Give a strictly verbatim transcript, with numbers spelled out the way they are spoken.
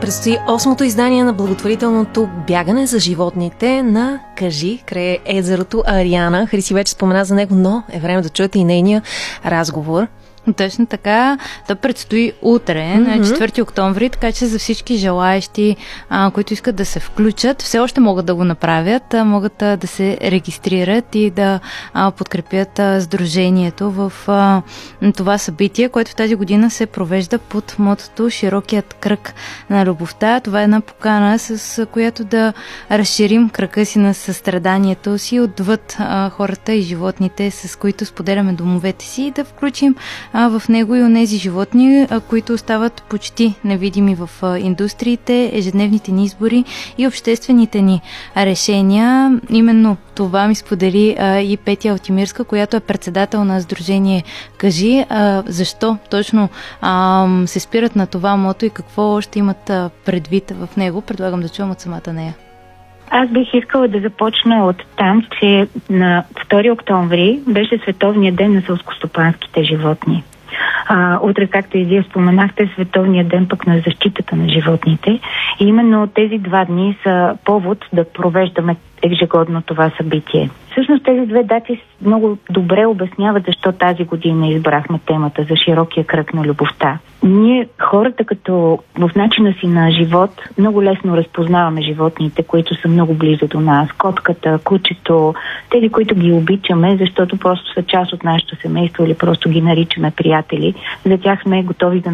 Предстои осмото издание на благотворителното бягане за животните на Кажи край езерото Ариана. Хриси вече спомена за него, но е време да чуете и нейния разговор. Точно така. Да предстои утре, mm-hmm. на четвърти октомври, така че за всички желаещи, а, които искат да се включат, все още могат да го направят, а, могат а, да се регистрират и да а, подкрепят а, сдружението в а, това събитие, което в тази година се провежда под мотото "Широкият кръг на любовта". Това е една покана, с която да разширим кръга си на състраданието си отвъд а, хората и животните, с които споделяме домовете си, и да включим а в него и онези животни, а, които остават почти невидими в а, индустриите, ежедневните ни избори и обществените ни решения. Именно това ми сподели а, и Петя Алтимирска, която е председател на сдружение Кажи. А, защо точно а, се спират на това мото и какво още имат а, предвид в него, предлагам да чуем от самата нея. Аз бих искала да започна от там, че на втори октомври беше Световния ден на селскостопанските животни. А, утре, както и вие споменахте, Световния ден пък на защитата на животните. И именно тези два дни са повод да провеждаме ежегодно това събитие. Всъщност тези две дати много добре обясняват защо тази година избрахме темата за широкия кръг на любовта. Ние, хората, като в начина си на живот, много лесно разпознаваме животните, които са много близо до нас. Котката, кучето, тези, които ги обичаме, защото просто са част от нашето семейство или просто ги наричаме приятели. За тях сме готови да